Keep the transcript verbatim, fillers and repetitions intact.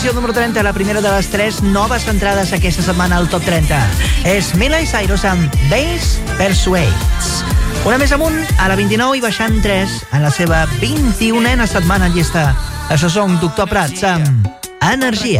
posició número trenta, la primera de les tres noves entrades aquesta setmana al top trenta. És Miley Cyrus amb Bass Persuades. Una més amunt, a la vint-i-nou i baixant tres, en la seva vint-i-unena setmana en llista. Això són Doctor Prats amb Energia.